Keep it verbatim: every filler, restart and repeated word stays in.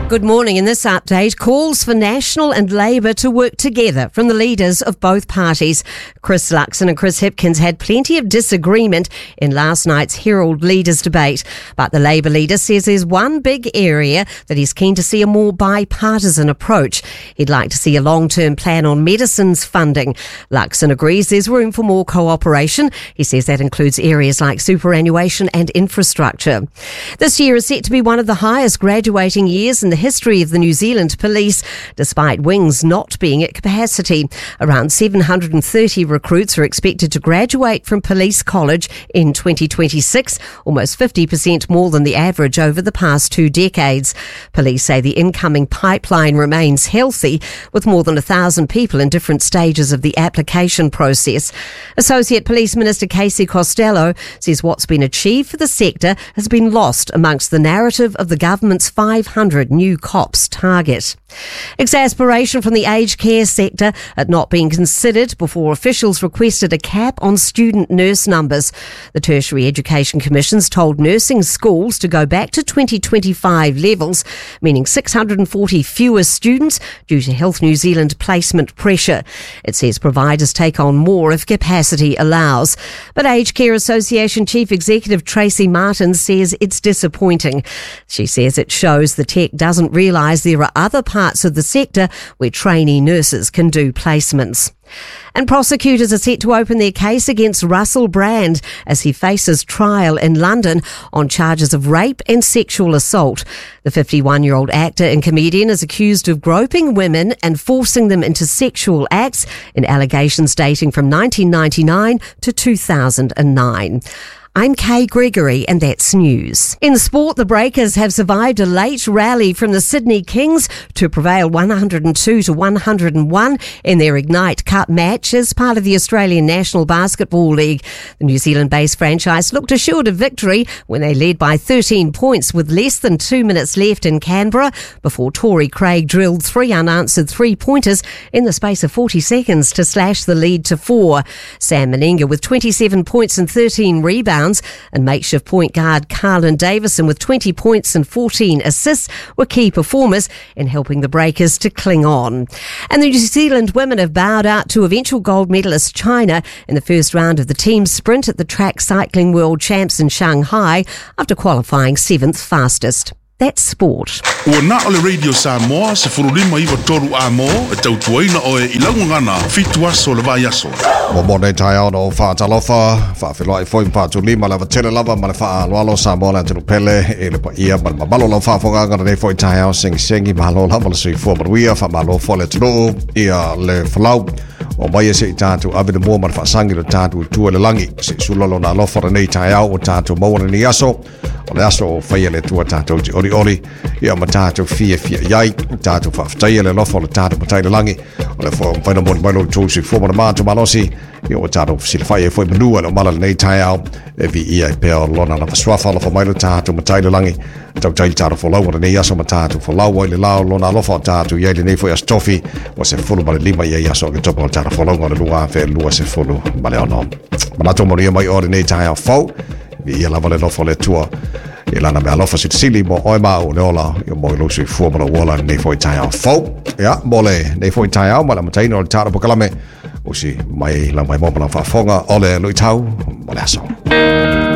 Good morning. In this update, calls for National and Labour to work together from the leaders of both parties. Chris Luxon and Chris Hipkins had plenty of disagreement in last night's Herald Leaders debate, but the Labour leader says there's one big area that he's keen to see a more bipartisan approach. He'd like to see a long-term plan on medicines funding. Luxon agrees there's room for more cooperation. He says that includes areas like superannuation and infrastructure. This year is set to be one of the highest graduating years in the history of the New Zealand Police, despite wings not being at capacity. Around seven hundred thirty recruits are expected to graduate from Police College in twenty twenty-six, almost fifty percent more than the average over the past two decades. Police say the incoming pipeline remains healthy, with more than a thousand people in different stages of the application process. Associate Police Minister Casey Costello says what's been achieved for the sector has been lost amongst the narrative of the government's five hundred new cops target. Exasperation from the aged care sector at not being considered before officials requested a cap on student nurse numbers. The Tertiary Education Commission's told nursing schools to go back to twenty twenty-five levels, meaning six hundred forty fewer students due to Health New Zealand placement pressure. It says providers take on more if capacity allows. But Aged Care Association Chief Executive Tracy Martin says it's disappointing. She says it shows the tech doesn't realise there are other parts of the sector where trainee nurses can do placements. And prosecutors are set to open their case against Russell Brand as he faces trial in London on charges of rape and sexual assault. The fifty-one-year-old actor and comedian is accused of groping women and forcing them into sexual acts in allegations dating from nineteen ninety-nine to two thousand nine. I'm Kay Gregory, and that's news. In sport, the Breakers have survived a late rally from the Sydney Kings to prevail one hundred two to one hundred one in their Ignite Cup match as part of the Australian National Basketball League. The New Zealand-based franchise looked assured of victory when they led by thirteen points with less than two minutes left in Canberra before Torrey Craig drilled three unanswered three-pointers in the space of forty seconds to slash the lead to four. Sam Meninga with twenty-seven points and thirteen rebounds and makeshift point guard Carlin Davison with twenty points and fourteen assists were key performers in helping the Breakers to cling on. And the New Zealand women have bowed out to eventual gold medalist China in the first round of the team sprint at the Track Cycling World Champs in Shanghai after qualifying seventh fastest. That's sport. Ua na ole Radio Samoa se furulima iwa toru a mo e tautuaina o e ilaungana fitu aso le vai aso. Mo mone tai ao no whaatalofa, whaawhiloa i fwoi mpatu lima lava tele lava ma le whaaloalo Samoa le antinu pele e le pa ia ma le mabalo lau whaafonganga ne fwoi tai ao sengi sengi mahalo lava le sui fua maruia wha mahalo fwa le tunu ia le whalau. O mai e se i tātu awina mua ma le whaasangi le tātu tua le langi se sulalo na lofa nei tai ao o tātu maua ni aso o le aso o whaia le tua tātu ti ori ori ia ma tātu fia fia iai tātu whaaftaia le lofa o le tātu matai le langi o le fwa whaina moni mailo le tūsi fua ma le mātu malosi ia o tātu sila whaia e fwoi manua le mala le nei tai ao e vi ia i pēo lona na waswafa lofa mailo tātu matai le langi tau tai tātu whalau o le nei aso ma tātu whalau ai le lao lona lofa o tātu iai le nei fwoi astofi o se fulu ma le lima iai aso ke topa o tātu whalau o le lua fe lua se fulu ma le ono manato moria mai o le nei tai ao fau vi ia lava le lofa le tua e lana me alofa sili mo oi ma o le ola i mo i lusi fua ma le wala nei fwoi tai ao fau ia mo le nei fwoi tai ao ma la mataina o le tāra pokalame o si mai la mai mo ma la whaafonga o le lui tau mo le aso.